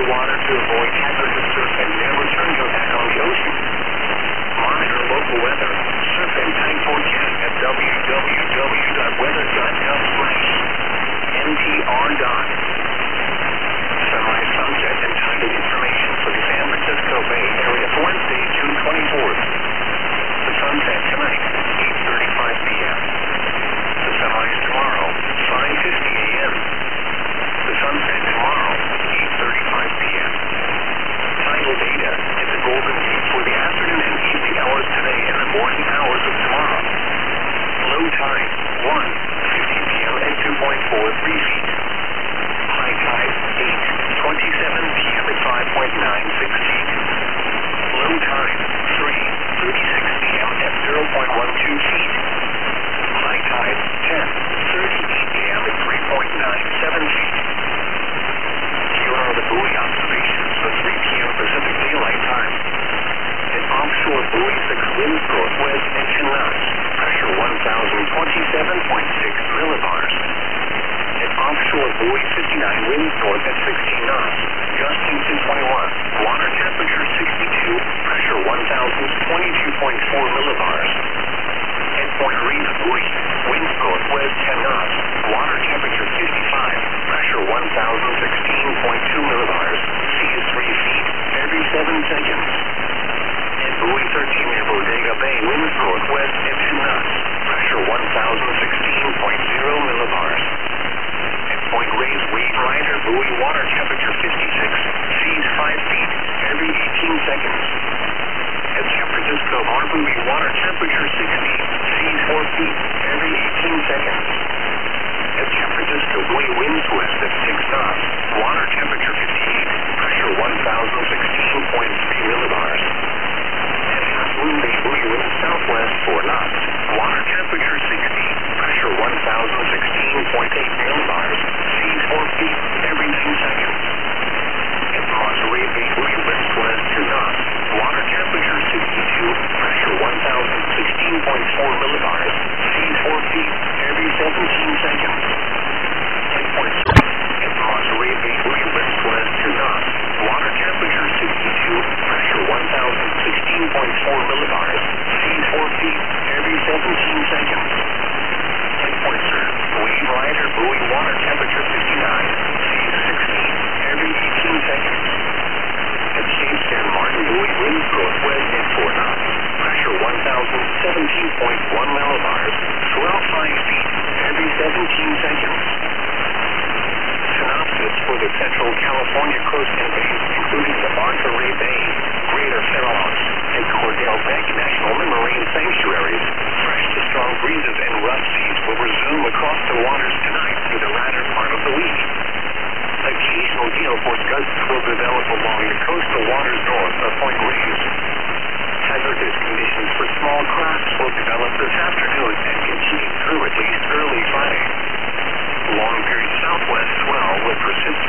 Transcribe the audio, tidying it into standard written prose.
water to avoid hazardous surf and never turn your back on the ocean. Monitor local weather, surf and tide forecast at www.weather.gov/NPR. Sunrise, sunset, and tidal information for the San Francisco Bay Area for Wednesday, June 24th. The sunset tonight, 8:35 p.m. The sunrise tomorrow, 5:50 a.m. The sunset tomorrow, 8:35 p.m. Tidal data at the Golden Gate for the afternoon and evening hours today and the morning hours of tomorrow. Low tide, 1:50 p.m. at 2.43 feet. High tide, 8:27 p.m. at 5.96 feet. Low tide, 3:36 p.m. at 0.12 feet. High tide, 10:38 a.m. at 3.97 feet. Here are the buoy observations for 3 p.m. Pacific Daylight Time. An offshore buoy 6 winds northwest at 10 knots. Pressure 1,027.6 millibars. An offshore buoy 59 winds north at 16 knots. Gusting to 21. Water temperature 62. Pressure 1,022.4 millibars. At Point Reef buoy, winds northwest 10 knots. Water temperature 55. Pressure 1,016.2 millibars. Sea is 3 feet every 7 seconds. At buoy 13 near Bodega Bay, winds northwest at 10 knots. Pressure 1,016.0 millibars. At Point Reyes Wave Rider buoy, water temperature 56. Seas 5 feet every 18 seconds. At San Francisco Harbor, water temperature 60. Seas 4 feet every 18 seconds. At San Francisco buoy, winds west at 6 knots. Water temperature 58. Pressure 1,016.3 millibars. At Half Moon Bay buoy, winds southwest 4 knots. Water temperature 60. Pressure 1,016.8 millibars. Seas 4 feet every 9 seconds. At Monterey Bay buoy, winds west 2 knots. Water temperature 62. Pressure 1,016.4 millibars. Seas 4 feet every 17 seconds. At Monterey Bay buoy, winds west 2 knots. Water temperature 62. Pressure 1,016.4 millibars. Seas 4 feet every 17 seconds. At Point Surf, Wave Rider buoy, water temperature 59. Seas 6 feet every 18 seconds. At Cape San Martin buoy, winds northwest at 4 knots. Pressure 1,017.1 millibars. Swell 5 feet every 17 seconds. Synopsis for the Central California coast and bays, including the Monterey Bay, Greater Farallons, and Cordell Bank National Marine Sanctuaries. Fresh to strong breezes and rough seas will resume across the waters tonight through the latter part of the week. Occasional gale force gusts will develop along the coastal waters north of Point Reyes. Hazardous conditions for small crafts will develop this afternoon and continue through at least early Friday. Long period southwest swell will persist